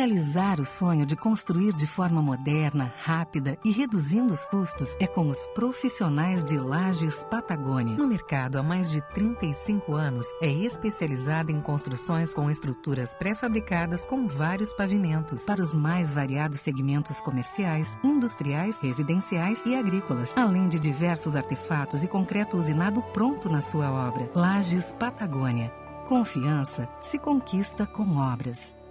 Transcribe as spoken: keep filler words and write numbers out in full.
Realizar o sonho de construir de forma moderna, rápida e reduzindo os custos é com os profissionais de Lajes Patagônia. No mercado há mais de trinta e cinco anos, é especializada em construções com estruturas pré-fabricadas com vários pavimentos para os mais variados segmentos comerciais, industriais, residenciais e agrícolas, além de diversos artefatos e concreto usinado pronto na sua obra. Lajes Patagônia. Confiança se conquista com obras.